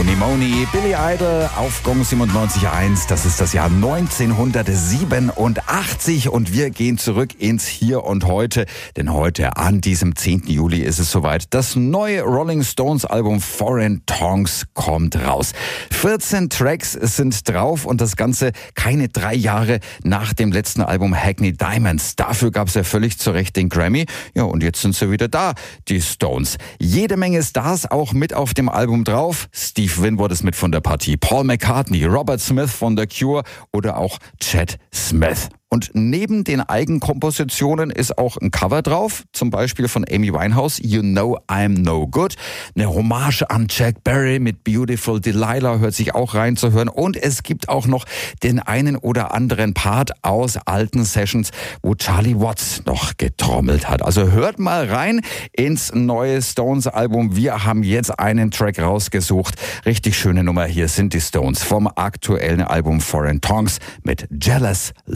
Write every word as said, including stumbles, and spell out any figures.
Moni Moni, Billy Idol auf Gong siebenundneunzig Komma eins. Das ist das Jahr neunzehnhundertsiebenundachtzig und wir gehen zurück ins Hier und Heute. Denn heute, an diesem zehnten Juli, ist es soweit. Das neue Rolling Stones Album Foreign Tongues kommt raus. vierzehn Tracks sind drauf und das Ganze keine drei Jahre nach dem letzten Album Hackney Diamonds. Dafür gab es ja völlig zu Recht den Grammy. Ja, und jetzt sind sie wieder da, die Stones. Jede Menge Stars auch mit auf dem Album drauf. Steve Winwood ist mit von der Partie, Paul McCartney, Robert Smith von The Cure oder auch Chad Smith. Und neben den Eigenkompositionen ist auch ein Cover drauf, zum Beispiel von Amy Winehouse, You Know I'm No Good. Eine Hommage an Jack Berry mit Beautiful Delilah hört sich auch reinzuhören. Und es gibt auch noch den einen oder anderen Part aus alten Sessions, wo Charlie Watts noch getrommelt hat. Also hört mal rein ins neue Stones-Album. Wir haben jetzt einen Track rausgesucht. Richtig schöne Nummer. Hier sind die Stones vom aktuellen Album Foreign Tongues mit Jealous